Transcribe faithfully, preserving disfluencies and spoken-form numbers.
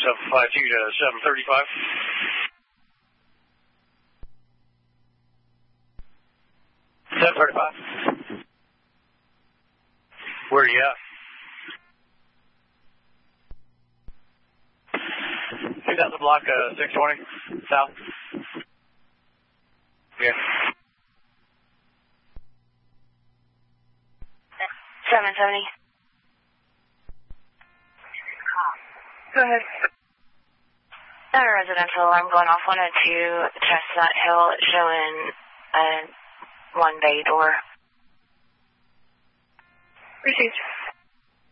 seven five two to seven thirty-five. seven thirty-five. Where are you at? two thousand block uh, six twenty south. Yeah. seven seventy. Go ahead. Center residential alarm going off one oh two Chestnut Hill, showing uh, one bay door. Received.